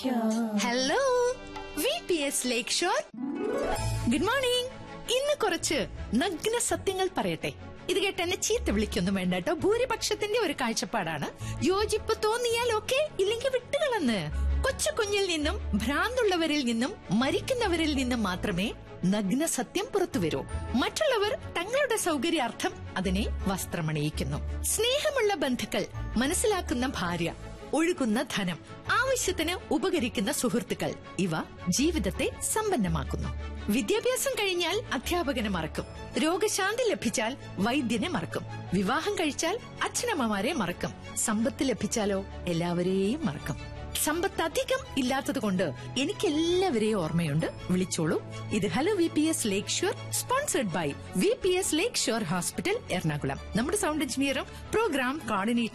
Hello VPS ലേക്ക് shore. Good morning. ഇന്ന് കുറച്ച് നഗ്ന സത്യങ്ങൾ പറയട്ടെ. ഇത് കേട്ട് എന്നെ ചീത്ത വിളിക്കൊന്നും വേണ്ട കേട്ടോ. ഭൂരിപക്ഷത്തിന്റെ ഒരു കാഴ്ചപ്പാടാണ്. യോജിപ്പ് തോന്നിയാൽ ഓക്കെ, ഇല്ലെങ്കിൽ വിട്ടുകളന്ന്. കൊച്ചു കുഞ്ഞിൽ നിന്നും ഭ്രാന്തുള്ളവരിൽ നിന്നും മരിക്കുന്നവരിൽ നിന്നും മാത്രമേ നഗ്ന സത്യം പുറത്തുവരൂ. മറ്റുള്ളവർ തങ്ങളുടെ സൗകര്യാർത്ഥം അതിനെ വസ്ത്രമണിയിക്കുന്നു. സ്നേഹമുള്ള ബന്ധുക്കൾ, മനസ്സിലാക്കുന്ന ഭാര്യ, ഒഴുകുന്ന ധനം, ആവശ്യത്തിന് ഉപകരിക്കുന്ന സുഹൃത്തുക്കൾ, ഇവ ജീവിതത്തെ സമ്പന്നമാക്കുന്നു. വിദ്യാഭ്യാസം കഴിഞ്ഞാൽ അധ്യാപകനെ മറക്കും. രോഗശാന്തി ലഭിച്ചാൽ വൈദ്യനെ മറക്കും. വിവാഹം കഴിച്ചാൽ അച്ഛനമ്മമാരെ മറക്കും. സമ്പത്ത് ലഭിച്ചാലോ എല്ലാവരെയും മറക്കും. സമ്പത്ത് അധികം ഇല്ലാത്തതുകൊണ്ട് എനിക്കെല്ലാവരെയും ഓർമ്മയുണ്ട്. വിളിച്ചോളൂ. ഇത് hello VPS lake shore, sponsored by VPS lake shore hospital, Ernakulam. നമ്മുടെ സൗണ്ട് എഞ്ചിനീയറും പ്രോഗ്രാം കോർഡിനേറ്റർ